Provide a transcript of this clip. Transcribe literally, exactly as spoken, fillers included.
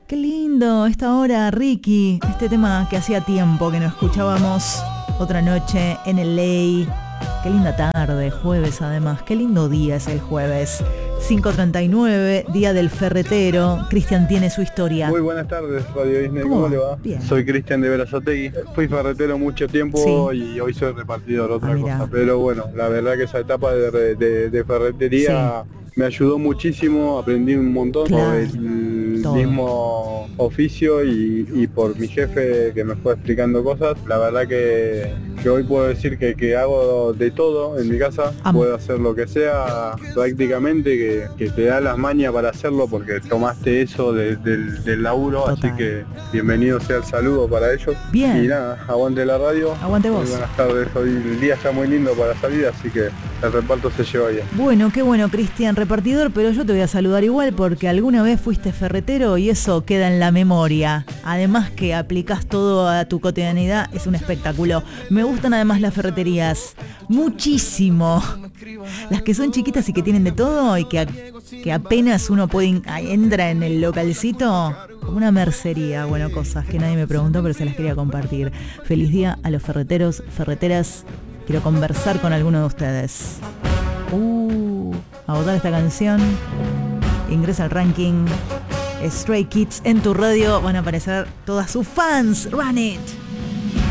Qué lindo esta hora, Ricky. Este tema que hacía tiempo que no escuchábamos. Otra noche en el Ley. Qué linda tarde, jueves además. Qué lindo día es el jueves. cinco treinta y nueve, día del ferretero. Cristian tiene su historia. Muy buenas tardes, Radio Disney. ¿Cómo, ¿Cómo le va? Bien. Soy Cristian de Berazategui. Fui ferretero mucho tiempo, sí, y hoy soy repartidor, otra ah, cosa. Pero bueno, la verdad que esa etapa de, de, de ferretería, sí, me ayudó muchísimo. Aprendí un montón, claro, por el todo. mismo oficio y, y por mi jefe que me fue explicando cosas. La verdad que, que hoy puedo decir que, que hago de todo en mi casa. Am. Puedo hacer lo que sea prácticamente, que, que te da las mañas para hacerlo porque tomaste eso de, de, del laburo. Total. Así que bienvenido sea el saludo para ellos. Bien. Y nada, aguante la radio. Aguante vos. Muy buenas tardes, hoy el día está muy lindo para salir, así que el reparto se lleva bien. Bueno, qué bueno, Cristian, repartidor, pero yo te voy a saludar igual porque alguna vez fuiste ferretero y eso queda en la memoria. Además que aplicás todo a tu cotidianidad, es un espectáculo. Me gustan además las ferreterías muchísimo. Las que son chiquitas y que tienen de todo y que, a, que apenas uno puede entra en el localcito, como una mercería. Bueno, cosas que nadie me preguntó, pero se las quería compartir. Feliz día a los ferreteros, ferreteras. Quiero conversar con alguno de ustedes. Uh, a votar esta canción. Ingresa al ranking. Stray Kids en tu radio. Van a aparecer todas sus fans. Run it.